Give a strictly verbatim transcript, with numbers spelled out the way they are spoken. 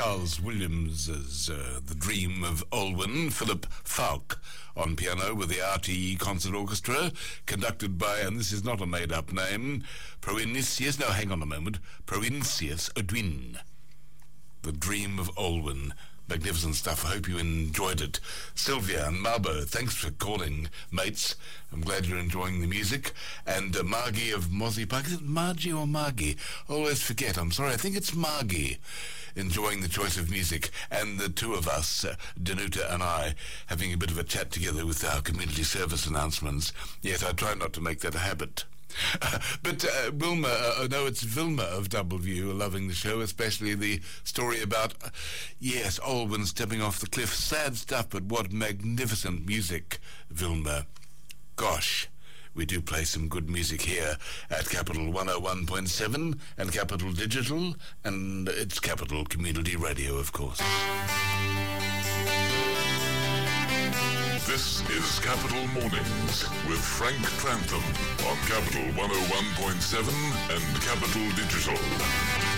Charles Williams' uh, The Dream of Olwen, Philip Falk on piano with the R T E Concert Orchestra, conducted by, and this is not a made-up name, Proinsius, no, hang on a moment, Proinsius Odwin. The Dream of Olwen. Magnificent stuff. I hope you enjoyed it. Sylvia and Marbo, thanks for calling, mates. I'm glad you're enjoying the music. And uh, Margie of Mozzie Park. Is it Margie or Margie? I always forget. I'm sorry. I think it's Margie. Enjoying the choice of music. And the two of us, uh, Danuta and I, having a bit of a chat together with our community service announcements. Yes, I try not to make that a habit. Uh, but uh, Wilma, uh, no, it's Vilma of Double View, loving the show, especially the story about, uh, yes, Olwen stepping off the cliff. Sad stuff, but what magnificent music, Vilma. Gosh, we do play some good music here at Capital one oh one point seven and Capital Digital, and it's Capital Community Radio, of course. This is Capital Mornings with Frank Trantham on Capital one oh one point seven and Capital Digital.